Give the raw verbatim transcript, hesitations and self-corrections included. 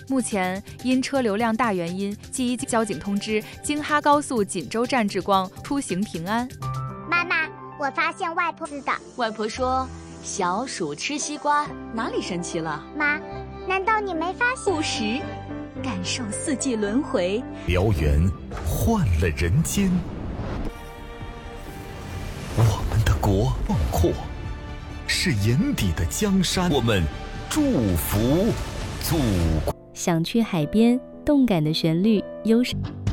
目前因车流量大原因，记一交警通知京哈高速锦州站至光出行平安。 妈妈，我发现外婆的。 外婆说小鼠吃西瓜，哪里神奇了？ 妈，难道你没发现？ 不时感受四季轮回， 燎原换了人间。我们的国广阔，是眼底的江山。我们祝福祖国。 想去海边，动感的旋律，忧伤。